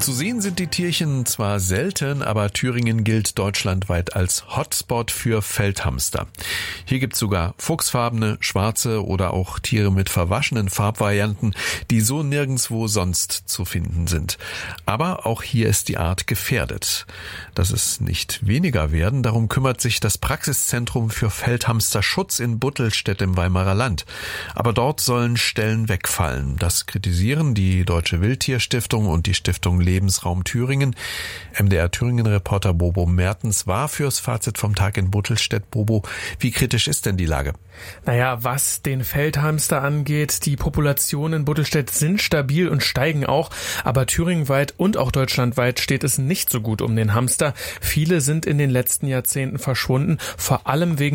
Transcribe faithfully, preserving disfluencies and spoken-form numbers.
Zu sehen sind die Tierchen zwar selten, aber Thüringen gilt deutschlandweit als Hotspot für Feldhamster. Hier gibt's sogar fuchsfarbene, schwarze oder auch Tiere mit verwaschenen Farbvarianten, die so nirgendwo sonst zu finden sind. Aber auch hier ist die Art gefährdet. Dass es nicht weniger werden, darum kümmert sich das Praxiszentrum für Feldhamsterschutz in Buttelstedt im Weimarer Land. Aber dort sollen Stellen wegfallen. Das kritisieren die Deutsche Wildtierstiftung und die Stiftung Lebensraum Thüringen. M D R Thüringen-Reporter Bobo Mertens war fürs Fazit vom Tag in Buttelstedt. Bobo, wie kritisch ist denn die Lage? Naja, was den Feldhamster angeht, die Populationen in Buttelstedt sind stabil und steigen auch, aber thüringenweit und auch deutschlandweit steht es nicht so gut um den Hamster. Viele sind in den letzten Jahrzehnten verschwunden, vor allem wegen